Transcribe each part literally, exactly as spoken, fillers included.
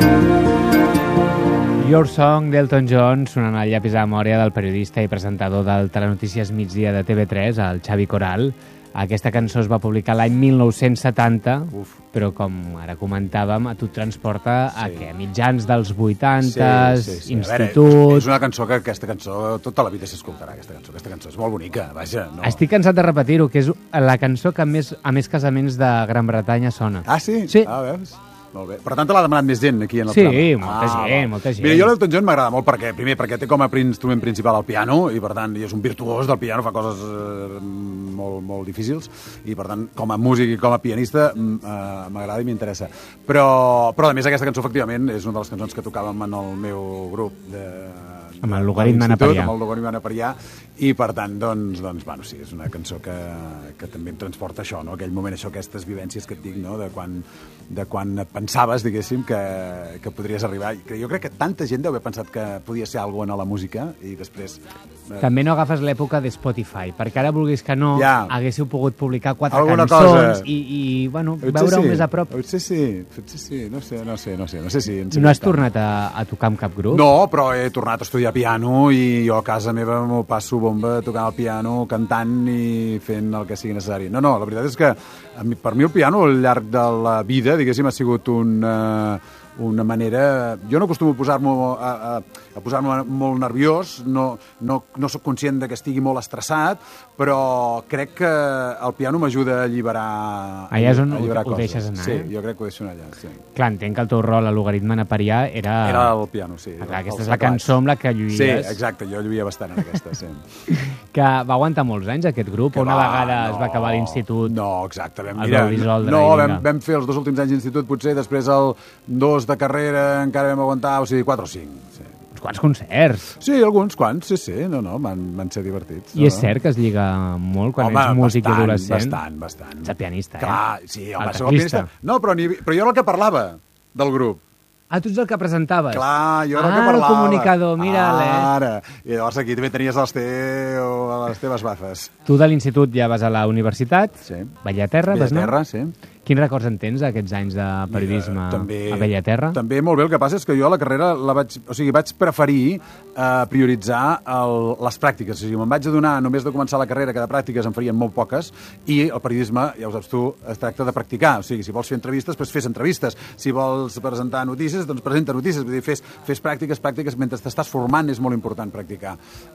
Your Song d'Elton John sonant al llapis de memòria del periodista i presentador del Telenotícies Migdia de T V tres, el Xavi Coral. Aquesta cançó es va publicar l'any mil nou-cents setanta, Uf. però com ara comentàvem, a tu et transporta sí. a què? Mitjans dels vuitanta, sí, sí, sí. institut... Veure, és una cançó que aquesta cançó tota la vida s'escoltarà, aquesta cançó. Aquesta cançó és molt bonica, vaja. No. Estic cansat de repetir-ho, que és la cançó que més, a més casaments de Gran Bretanya sona. Ah, sí? Sí. Ah, veus? Molt bé. Per tant, l'ha demanat més gent aquí en el sí, programa. Sí, molta ah, gent, molta gent. Mira, jo l'Elton John m'agrada molt perquè, primer, perquè té com a instrument principal el piano i, per tant, és un virtuós del piano, fa coses eh, molt, molt difícils i, per tant, com a músic i com a pianista eh, m'agrada i m'interessa. Però, però, a més, aquesta cançó, efectivament, és una de les cançons que tocàvem en el meu grup de... amb el logaritme naperià. Amb el logaritme naperià, i per tant, doncs, doncs, bueno, sí, és una cançó que, que també em transporta això, no? Aquell moment, això, aquestes vivències que et dic, no? De quan, de quan pensaves, diguéssim, que, que podries arribar. Que jo crec que tanta gent deu haver pensat que podia ser alguna cosa a la música, i després... Eh... També no agafes l'època de Spotify, perquè ara, vulguis que no, ja. haguéssiu pogut publicar quatre alguna cançons i, i, bueno, veure-ho sí. més a prop. Potser sí, potser sí, no sé, no sé, no sé, no sé si... No has tornat a, a tocar amb cap grup? No, però he tornat a estudiar piano i jo a casa meva m'ho passo bomba tocant el piano, cantant i fent el que sigui necessari. No, no, la veritat és que a mi, per mi el piano al llarg de la vida, diguéssim, ha sigut un... Uh, una manera... Jo no acostumo a posar-me a, a, a posar-me molt nerviós, no, no, no soc conscient de que estigui molt estressat, però crec que el piano m'ajuda a alliberar allà és on a alliberar ho, ho coses. deixes anar, sí, eh? jo crec que ho deixo allà, sí. Clar, entenc que el teu rol a logaritme naperià era... Era el piano, sí. Clar, aquesta és la cançó amb la que lluïes. Sí, exacte, jo lluïa bastant en aquesta, sí. Que va aguantar molts anys, aquest grup, que o una va, vegada no, es va acabar l'institut... No, exacte, vam, mira, no, vam, vam fer els dos últims anys d'institut, potser, després el dos de carrera encara vam aguantar, o sigui, quatre o cinc. Sí. Uns quants concerts. Sí, alguns quants, sí, sí, no, no, van, van ser divertits. I no, és cert que es lliga molt quan home, ets músic bastant, adolescent? Bastant, bastant. Ets pianista, clar, eh? Sí, home, soc pianista. No, però, ni, però jo era el que parlava del grup. Ah, tu ets el que presentaves? Clar, jo era ah, el que parlava. Ah, el comunicador, mira-le. Ara, i llavors aquí també tenies els teu, les teves bafes. Tu de l'institut ja vas a la universitat, sí. Bellaterra, vas anar? Bellaterra, sí. Quins records en tens d'aquests anys de periodisme Mira, també, a Bellaterra? També molt bé, el que passa és que jo la carrera la vaig, o sigui, vaig preferir eh, prioritzar el, les pràctiques. O sigui, me'n vaig adonar només de començar la carrera que de pràctiques en farien molt poques i el periodisme, ja ho saps tu, es tracta de practicar. O sigui, si vols fer entrevistes, doncs fes entrevistes. Si vols presentar notícies, doncs presenta notícies. Vull dir, fes, fes pràctiques, pràctiques, mentre t'estàs formant és molt important practicar.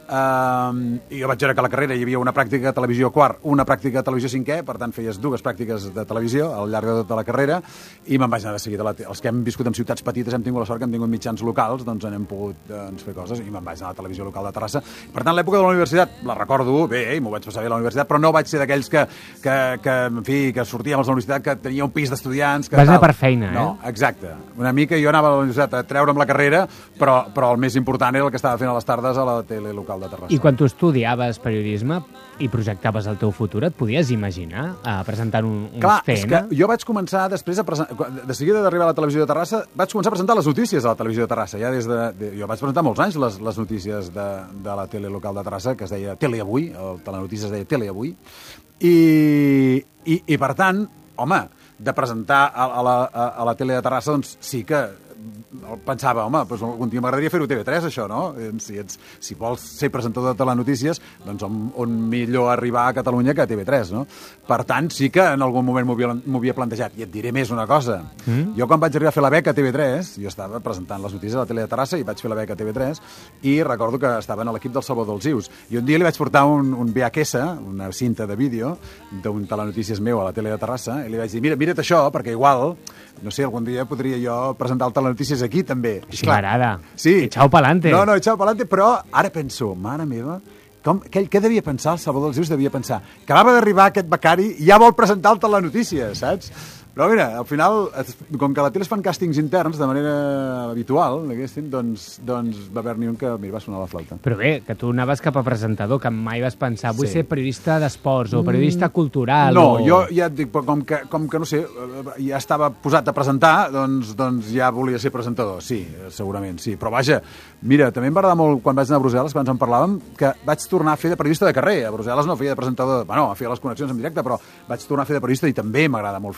Uh, I jo vaig veure que a la carrera hi havia una pràctica de televisió quart, una pràctica de televisió cinquè, per tant feies dues pràctiques de televisió al llarg de tota la carrera, i me'n vaig anar de seguida. Els que hem viscut en ciutats petites hem tingut la sort que hem tingut mitjans locals, doncs hem pogut doncs, fer coses, i me'n vaig anar a la televisió local de Terrassa. Per tant, l'època de la universitat la recordo bé, i m'ho vaig passar bé a la universitat, però no vaig ser d'aquells que, que, que, en fi, que sortíem a la universitat, que tenia un pis d'estudiants... Vas anar per feina, eh? No, exacte. Una mica jo anava a la universitat a treure'm la carrera, però, però el més important era el que estava fent a les tardes a la tele local de Terrassa. I quan tu estudiaves periodisme i projectaves el teu futur, et podies imaginar a presentar un, uns Clar, T N? És que jo vaig començar després a presentar, de seguida d'arribar a la televisió de Terrassa, vaig començar a presentar les notícies a la televisió de Terrassa. Ja des de, de, jo vaig presentar molts anys les, les notícies de, de la tele local de Terrassa, que es deia Tele Avui, el telenotícies es deia Tele Avui, i, i, i per tant, home, de presentar a, a, la, a, a la tele de Terrassa, doncs sí que pensava, home, doncs algun dia m'agradaria fer-ho T V tres, això, no? Si, ets, si vols ser presentador de telenotícies, doncs on, on millor arribar a Catalunya que a T V tres, no? Per tant, sí que en algun moment m'ho havia plantejat. I et diré més una cosa. Mm? Jo quan vaig arribar a fer la beca a T V tres, jo estava presentant les notícies a la tele de Terrassa i vaig fer la beca a T V tres, i recordo que estava en l'equip del Salvador dels Ius. I un dia li vaig portar un, un V H S, una cinta de vídeo, d'un telenotícies meu a la tele de Terrassa, i li vaig dir, mira, mira't això, perquè igual, no sé, algun dia podria jo presentar el telenotícies aquí, també. Així m'agrada. Sí. Echao pa'lante. No, no, echao pa'lante, però ara penso, mare meva, com, què, què devia pensar el Salvador dels Ius? Devia pensar que acaba d'arribar aquest becari i ja vol presentar el telenotícies, saps? Però mira, al final, com que a la tele es fan càstings interns de manera habitual, doncs, doncs va haver-n'hi un que mira, va sonar la flauta. Però bé, que tu anaves cap a presentador, que mai vas pensar, vull sí. ser periodista d'esports o periodista cultural. No, o... jo ja et dic, com que, com que no sé, ja estava posat a presentar, doncs, doncs ja volia ser presentador, sí, segurament, sí. Però vaja, mira, també em va agradar molt quan vaig anar a Brussel·les, quan en parlàvem, que vaig tornar a fer de periodista de carrer. A Brussel·les no feia de presentador, bueno, feia les connexions en directe, però vaig tornar a fer de periodista i també m'agrada molt fer de periodista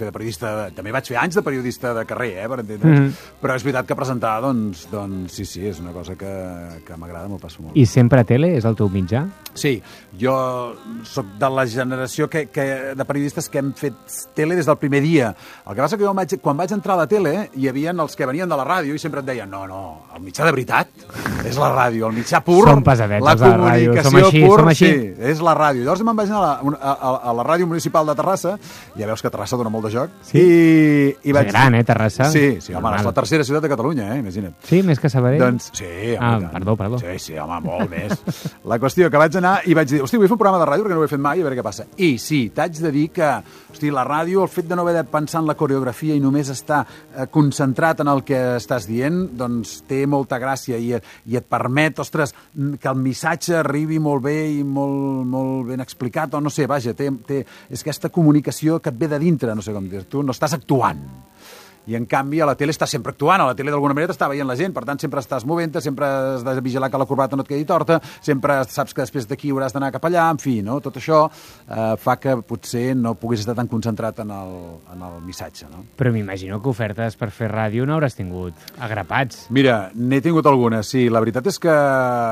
periodista, també vaig fer anys de periodista de carrer, eh, per entendre'ns, mm -hmm. però és veritat que presentar, doncs, doncs sí, sí, és una cosa que, que m'agrada, m'ho passo molt. I sempre a tele? És el teu mitjà? Sí, jo sóc de la generació que, que, de periodistes que hem fet tele des del primer dia. El que passa que jo vaig, quan vaig entrar a la tele hi havia els que venien de la ràdio i sempre et deien no, no, el mitjà de veritat és la ràdio, el mitjà pur, som pesadets, la comunicació som així, pur, som així. Sí, és la ràdio. Llavors me'n vaig anar a la, a, a, a la ràdio municipal de Terrassa, ja veus que Terrassa dona molt de joc, sí. i, i vaig... És gran, eh, Terrassa? Sí, sí, home, és la tercera ciutat de Catalunya, eh, imagina't. Sí, més que Sabadell? Doncs, sí, home, ah, perdó, perdó. Sí, sí, home, molt més. La qüestió que vaig anar i vaig dir, hosti, vull fer un programa de ràdio perquè no ho he fet mai, a veure què passa. I sí, t'haig de dir que, hosti, la ràdio, el fet de no haver de pensar en la coreografia i només estar eh, concentrat en el que estàs dient, doncs té molta gràcia i, i et permet, ostres, que el missatge arribi molt bé i molt, molt ben explicat, o no sé, vaja, té, té, és aquesta comunicació que et ve de dintre, no sé com dir, tu no estàs actuant. I en canvi a la tele estàs sempre actuant, a la tele d'alguna manera t'està veient la gent, per tant sempre estàs movent-te, sempre has de vigilar que la corbata no et quedi torta, sempre saps que després d'aquí hauràs d'anar cap allà, en fi, no? Tot això eh, fa que potser no puguis estar tan concentrat en el, en el missatge, no? Però m'imagino que ofertes per fer ràdio no hauràs tingut agrapats. Mira, n'he tingut algunes, sí. La veritat és que...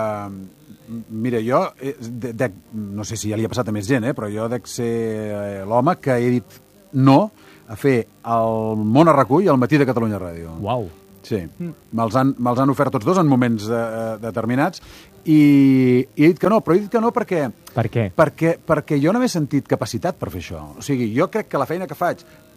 Mira, jo, de, de, no sé si ja li ha passat a més gent, eh, però jo dec ser l'home que he dit no a fer el Món a Recull al Matí de Catalunya Ràdio. Uau. Sí, mm. me'ls han, me'ls han ofert tots dos en moments de, determinats i, i he dit que no, però he dit que no perquè... Per què? Perquè, perquè jo no m'he sentit capacitat per fer això. O sigui, jo crec que la feina que faig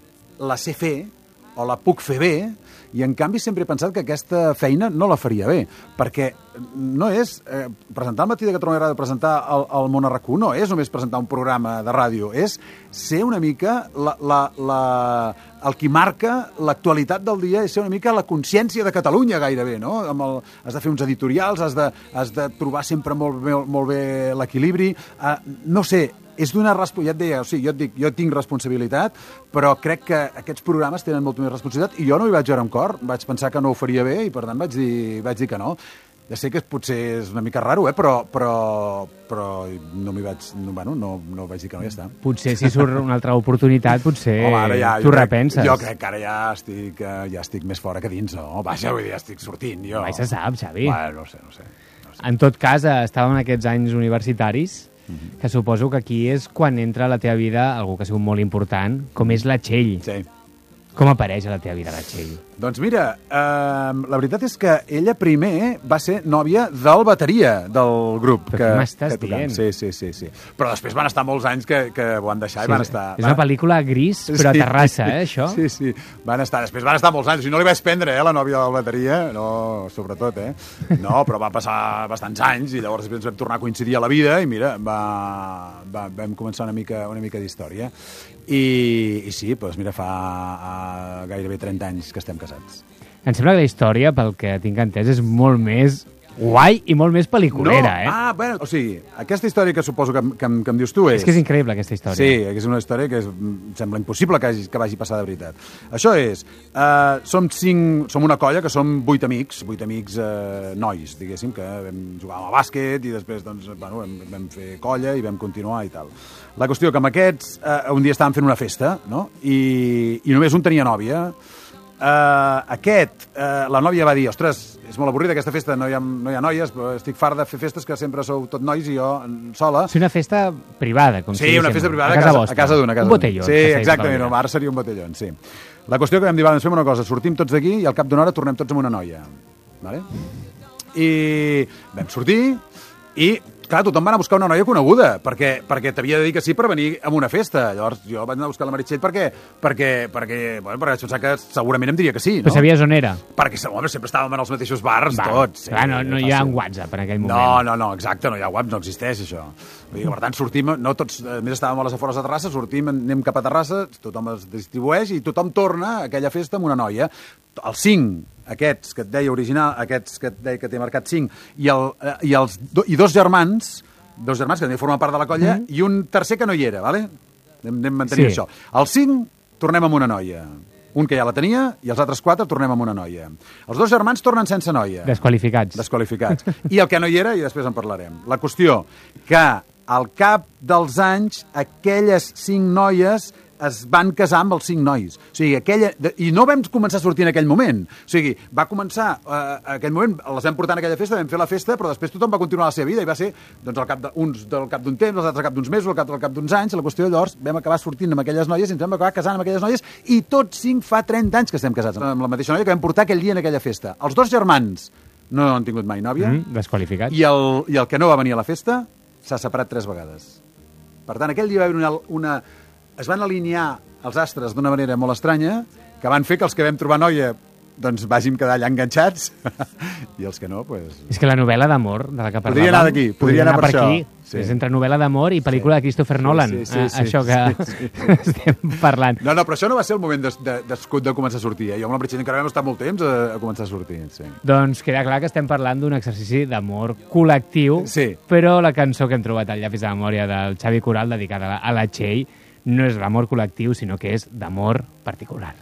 la sé fer o la puc fer bé, i en canvi sempre he pensat que aquesta feina no la faria bé, perquè no és eh, presentar el Matí de Catalunya Ràdio, presentar el, el Món a RAC1, no és només presentar un programa de ràdio, és ser una mica la, la, la, el qui marca l'actualitat del dia, és ser una mica la consciència de Catalunya gairebé, no? Amb el, has de fer uns editorials, has de, has de trobar sempre molt, molt, molt bé l'equilibri, eh, no sé, és d'una responsabilitat, ja et deia, o sigui, jo et dic, jo tinc responsabilitat, però crec que aquests programes tenen molta més responsabilitat i jo no hi vaig veure amb cor, vaig pensar que no ho faria bé i per tant vaig dir, vaig dir que no. Ja sé que potser és una mica raro, eh? però, però, però no m'hi vaig, no, bueno, no, no vaig dir que no, ja està. Potser si surt una altra oportunitat, potser Home, ja, tu crec, repenses. Jo crec que ara ja estic, ja estic més fora que dins, no? Vaja, vull dir, ja estic sortint, jo. Mai se sap, Xavi. Bueno, no sé, no sé. No sé. En tot cas, estàvem en aquests anys universitaris, Uh-huh. que suposo que aquí és quan entra a la teva vida algú que ha sigut molt important, com és la Txell. Sí. Com apareix a la teva vida la Txell? Doncs mira, eh, la veritat és que ella primer va ser nòvia del bateria del grup. Però que, què m'estàs que dient? Sí, sí, sí, sí. Però després van estar molts anys que, que ho van deixar sí, i van estar... És una pel·lícula gris, però sí, a Terrassa, eh, això? Sí, sí, van estar, després van estar molts anys. I no li vaig prendre, eh, la nòvia del bateria, no, sobretot, eh? No, però va passar bastants anys i llavors després ens vam tornar a coincidir a la vida i mira, va, va, vam començar una mica, una mica d'història. I, i sí, doncs mira, fa uh, gairebé trenta anys que estem casats. Em sembla que la història, pel que tinc entès, és molt més guai i molt més pel·liculera, no. eh? Ah, bueno, o sigui, aquesta història que suposo que, que, que em dius tu és... És que és increïble, aquesta història. Sí, és una història que és, sembla impossible que, hagi, que vagi passar de veritat. Això és, uh, som, cinc, som una colla que som vuit amics, vuit amics uh, nois, diguéssim, que vam jugar a bàsquet i després doncs, bueno, vam, vam fer colla i vam continuar i tal. La qüestió que amb aquests uh, un dia estàvem fent una festa, no? I, i només un tenia nòvia. Uh, aquest, uh, la nòvia va dir, ostres, és molt avorrida aquesta festa, no hi ha, no hi ha noies, però estic fart de fer festes que sempre sou tot nois i jo sola. És una festa privada, com sí, si una festa privada a casa, a casa d'una. Un botellón. Sí, exactament, no, ara seria un botellón, sí. La qüestió que vam dir, va, doncs fem una cosa, sortim tots d'aquí i al cap d'una hora tornem tots amb una noia. Vale? I vam sortir i... Clar, tothom va anar a buscar una noia coneguda, perquè, perquè t'havia de dir que sí per venir a una festa. Llavors jo vaig anar a buscar la Meritxell perquè, perquè, perquè, bueno, perquè vaig pensar que segurament em diria que sí, no? Però sabies on era? Perquè home, sempre estàvem en els mateixos bars, va, tots. Clar, no, no hi ha un WhatsApp en aquell moment. No, no, no, exacte, no hi ha WhatsApp, no existeix això. Vull dir, per tant, sortim, no tots, a més estàvem a les afores de Terrassa, sortim, anem cap a Terrassa, tothom es distribueix i tothom torna a aquella festa amb una noia. Els cinc, aquests que et deia original, aquests que et deia que t'he marcat cinc, i, el, i, els, i dos germans, dos germans que també formen part de la colla, mm-hmm. i un tercer que no hi era, vale? Anem, anem mantenint sí. això. Els cinc tornem amb una noia. Un que ja la tenia i els altres quatre tornem amb una noia. Els dos germans tornen sense noia. Desqualificats. Desqualificats. I el que no hi era, i després en parlarem. La qüestió que al cap dels anys aquelles cinc noies es van casar amb els cinc nois. O sigui, aquella... I no vam començar a sortir en aquell moment. O sigui, va començar... Eh, aquell moment les vam portar en aquella festa, vam fer la festa, però després tothom va continuar la seva vida i va ser doncs, al cap de, uns del cap d'un temps, els altres al cap d'uns mesos, al cap, al cap d'uns anys. La qüestió llavors vam acabar sortint amb aquelles noies i ens vam acabar casant amb aquelles noies i tots cinc fa trenta anys que estem casats amb la mateixa noia que vam portar aquell dia en aquella festa. Els dos germans no han tingut mai nòvia. Mm, desqualificats. I el, I el que no va venir a la festa s'ha separat tres vegades. Per tant, aquell dia va haver una... una es van alinear els astres d'una manera molt estranya que van fer que els que vam trobar noia doncs vàgim quedar allà enganxats i els que no, doncs... És que la novel·la d'amor de la que parlàvem... Podria anar d'aquí, podria anar per això. Aquí. Sí. És entre novel·la d'amor i pel·lícula sí. de Christopher Nolan, sí, sí, sí, això que sí, sí, sí. estem parlant. No, no, però això no va ser el moment de, de, de, de començar a sortir. Eh? Jo amb la Britxina encara vam estar molt temps a, a començar a sortir. Sí. Doncs queda clar que estem parlant d'un exercici d'amor col·lectiu, sí. però la cançó que hem trobat al llapis de memòria del Xavi Coral dedicada a la, a la Txell no és l'amor col·lectiu, sinó que és d'amor particular.